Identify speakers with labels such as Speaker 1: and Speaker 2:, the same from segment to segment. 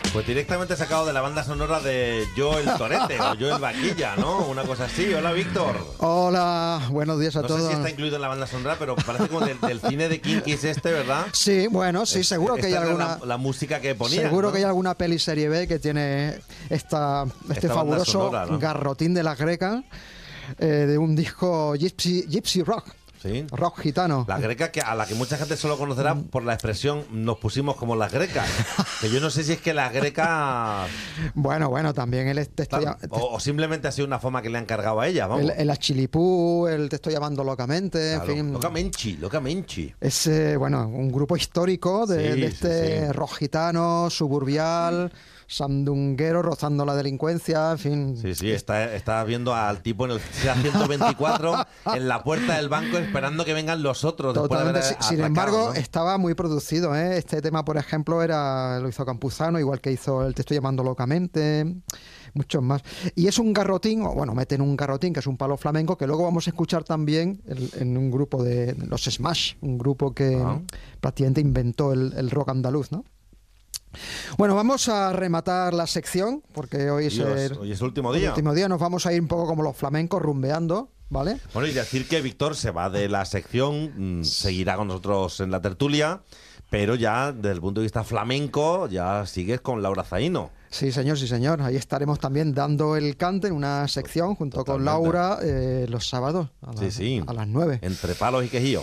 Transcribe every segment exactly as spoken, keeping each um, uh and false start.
Speaker 1: Pues directamente sacado de la banda sonora de Yo el Torete o Yo el Vaquilla, ¿no? Una cosa así. Hola, Víctor.
Speaker 2: Hola, buenos días a
Speaker 1: no
Speaker 2: todos.
Speaker 1: No sé si está incluido en la banda sonora, pero parece como del, del cine de Kinkis este, ¿verdad?
Speaker 2: Sí, bueno, sí,
Speaker 1: Es,
Speaker 2: seguro que hay alguna...
Speaker 1: La, la música que ponía.
Speaker 2: Seguro
Speaker 1: ¿no?
Speaker 2: que hay alguna peli serie B que tiene esta, este
Speaker 1: esta
Speaker 2: fabuloso
Speaker 1: sonora, ¿no?
Speaker 2: garrotín de las grecas, eh, de un disco Gypsy, Gypsy Rock.
Speaker 1: Sí.
Speaker 2: Rock gitano.
Speaker 1: Las grecas, que a la que mucha gente solo conocerá por la expresión nos pusimos como las grecas. Que yo no sé si es que las grecas...
Speaker 2: Bueno, bueno, también el te estoy,
Speaker 1: Claro, o, o simplemente ha sido una forma que le han cargado a ella, vamos.
Speaker 2: el, el Achilipú, el Te estoy llamando locamente,
Speaker 1: Claro,
Speaker 2: en fin.
Speaker 1: Locamente, locamente.
Speaker 2: Es, eh, bueno, un grupo histórico de,
Speaker 1: Sí,
Speaker 2: de este
Speaker 1: sí, sí.
Speaker 2: rock gitano, suburbial, sandunguero, rozando la delincuencia, en fin.
Speaker 1: Sí, sí, está, está viendo al tipo en el ciento veinticuatro en la puerta del banco esperando que vengan los otros.
Speaker 2: Totalmente.
Speaker 1: Después de haber
Speaker 2: Sin
Speaker 1: atracado,
Speaker 2: embargo,
Speaker 1: ¿no?
Speaker 2: estaba muy producido, ¿eh? Este tema, por ejemplo, era lo hizo Campuzano, igual que hizo el Te estoy llamando locamente, muchos más. Y es un garrotín, o bueno, meten un garrotín, que es un palo flamenco, que luego vamos a escuchar también en, en un grupo de los Smash, un grupo que
Speaker 1: Ah.
Speaker 2: prácticamente inventó el, el rock andaluz, ¿no? Bueno, vamos a rematar la sección, porque hoy es,
Speaker 1: Dios,
Speaker 2: el,
Speaker 1: hoy es el último
Speaker 2: el
Speaker 1: día.
Speaker 2: último día. Nos vamos a ir un poco como los flamencos, rumbeando, ¿vale?
Speaker 1: Bueno, y decir que Víctor se va de la sección, mmm, seguirá con nosotros en la tertulia, pero ya desde el punto de vista flamenco ya sigues con Laura Zaino.
Speaker 2: Sí, señor, sí, señor. Ahí estaremos también dando el cante en una sección junto
Speaker 1: Totalmente.
Speaker 2: con Laura eh, los sábados a,
Speaker 1: Sí,
Speaker 2: las-
Speaker 1: sí.
Speaker 2: a las nueve.
Speaker 1: Entre palos y quejío.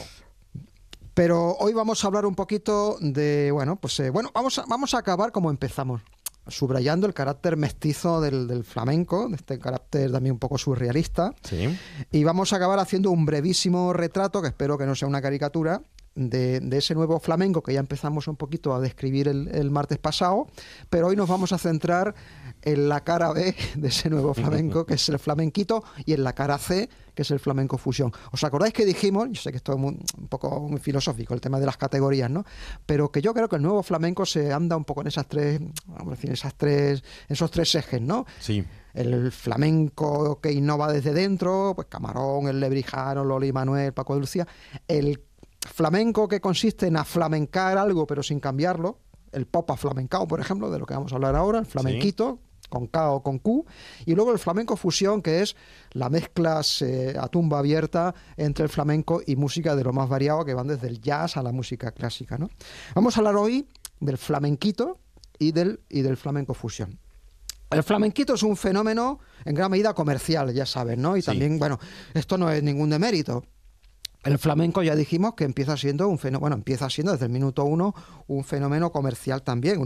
Speaker 2: Pero hoy vamos a hablar un poquito de, bueno, pues eh, bueno, vamos a, vamos a acabar como empezamos, subrayando el carácter mestizo del, del flamenco, de este carácter también un poco surrealista.
Speaker 1: Sí.
Speaker 2: Y vamos a acabar haciendo un brevísimo retrato, que espero que no sea una caricatura, de, de ese nuevo flamenco que ya empezamos un poquito a describir el, el martes pasado, pero hoy nos vamos a centrar en la cara B de ese nuevo flamenco, que es el flamenquito, y en la cara C, que es el flamenco fusión. ¿Os acordáis que dijimos, yo sé que esto es muy, un poco muy filosófico, el tema de las categorías, ¿no? Pero que yo creo que el nuevo flamenco se anda un poco en esas tres, vamos a decir, esas tres, esos tres ejes, ¿no?
Speaker 1: Sí.
Speaker 2: El flamenco que innova desde dentro, pues Camarón, el Lebrijano, Loli Manuel, Paco de Lucía. El flamenco que consiste en aflamencar algo pero sin cambiarlo. El pop aflamencado, por ejemplo, de lo que vamos a hablar ahora, el flamenquito, sí, con K o con Q. Y luego el flamenco fusión, que es la mezcla eh, a tumba abierta entre el flamenco y música de lo más variado, que van desde el jazz a la música clásica, ¿no? Vamos a hablar hoy del flamenquito y del, y del flamenco fusión. El flamenquito es un fenómeno en gran medida comercial, ya sabes, ¿no? Y
Speaker 1: Sí.
Speaker 2: también, bueno, esto no es ningún demérito. El flamenco ya dijimos que empieza siendo un fenómeno, bueno, empieza siendo desde el minuto uno un fenómeno comercial también.